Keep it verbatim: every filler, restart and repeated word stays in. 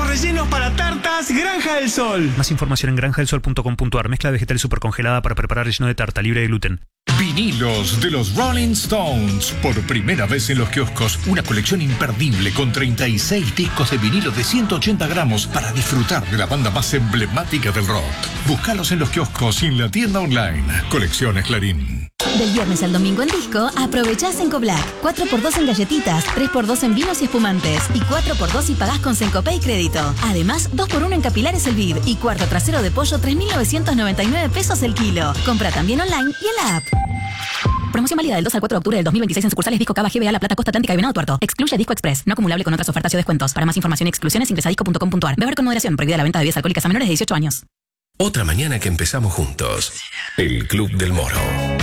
rellenos para tartas Granja del Sol. Más información en granja del sol punto com punto a r. Mezcla vegetal supercongelada para preparar relleno de tarta libre de gluten. Vinilos de los Rolling Stones. Por primera vez en los kioscos, una colección imperdible con treinta y seis discos de vinilo de ciento ochenta gramos para disfrutar de la banda más emblemática del rock. Búscalos en los kioscos y en la tienda online. Colecciones Clarín. Del viernes al domingo en disco, aprovechá Senco Black. cuatro por dos en galletitas, tres por dos en vinos y espumantes. Y cuatro por dos si pagás con Sencopay y crédito. Además, dos por uno en capilares el vid. Y cuarto trasero de pollo, tres mil novecientos noventa y nueve pesos el kilo. Compra también online y en la app. Promoción válida del dos al cuatro de octubre del dos mil veintiséis en sucursales Disco Cava, G B A, La Plata, Costa Atlántica y Venado Tuerto. Excluye Disco Express. No acumulable con otras ofertas o descuentos. Para más información y exclusiones ingresa a disco punto com punto a r. Beber con moderación. Prohibida la venta de bebidas alcohólicas a menores de dieciocho años. Otra mañana que empezamos juntos. El Club del Moro.